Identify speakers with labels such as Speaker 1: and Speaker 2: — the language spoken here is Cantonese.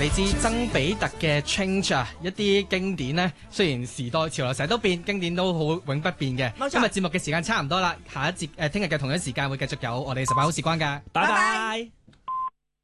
Speaker 1: 嚟自曾比特嘅 Change 啊，一啲經典呢，雖然時代潮流成日都變，經典都好永不變嘅。今日節目嘅時間差唔多啦，下一節聽日嘅同樣時間會繼續有我哋十八好時光㗎，拜拜。